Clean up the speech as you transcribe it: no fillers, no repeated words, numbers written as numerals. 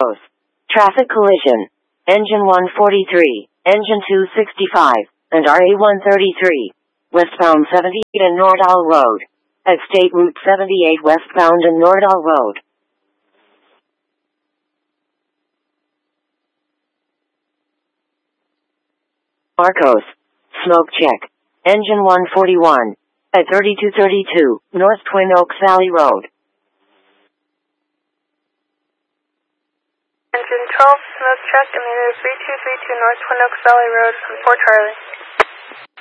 Traffic collision. Engine 143, Engine 265, and RA 133. Westbound 78 and Nordal Road. At State Route 78 westbound and Nordal Road. Arcos. Smoke check. Engine 141. At 3232, North Twin Oaks Valley Road. Engine 12, smoke check, emitter 3232 North Twin Oaks Valley Road, 4 Charlie.